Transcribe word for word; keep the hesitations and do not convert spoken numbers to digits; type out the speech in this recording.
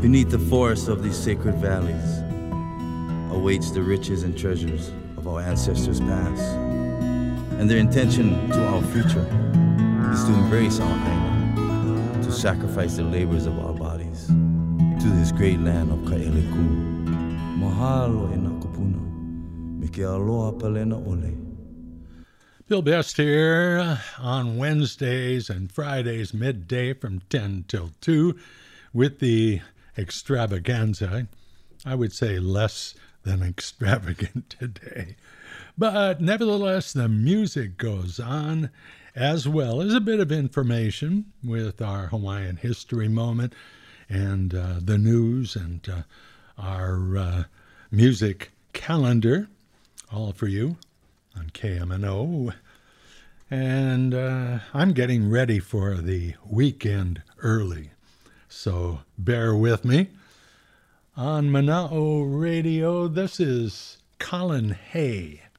Beneath the forests of these sacred valleys awaits the riches and treasures of our ancestors past. And their intention to our future is to embrace our Aina, to sacrifice the labors of our bodies to this great land of Ka'eleku. Mahalo e nā kupuna, me ke aloha palena ole. Bill Best here on Wednesdays and Fridays midday from ten till two with the extravaganza. I would say less than extravagant today. But nevertheless, the music goes on, as well as a bit of information with our Hawaiian history moment and uh, the news and uh, our uh, music calendar, all for you on K M N O. And uh, I'm getting ready for the weekend early, so bear with me. On Mana'o Radio, this is Colin Hay